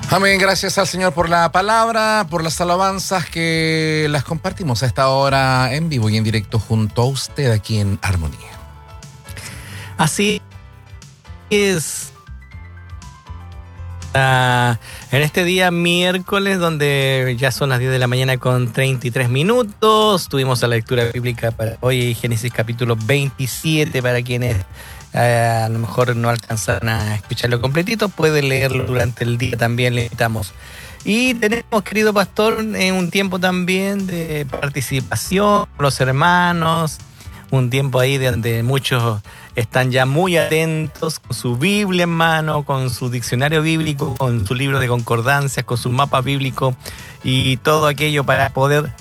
Amén, gracias al Señor por la palabra, por las alabanzas que las compartimos a esta hora en vivo y en directo junto a usted aquí en Armonía. Así es. En este día miércoles, donde ya son las 10 de la mañana con 33 minutos, tuvimos la lectura bíblica para hoy, Génesis capítulo 27, para quienes a lo mejor no alcanzaron a escucharlo completito, pueden leerlo durante el día, también le invitamos. Y tenemos, querido pastor, un tiempo también de participación con los hermanos, un tiempo ahí donde muchos están ya muy atentos con su Biblia en mano, con su diccionario bíblico, con su libro de concordancias, con su mapa bíblico y todo aquello para poder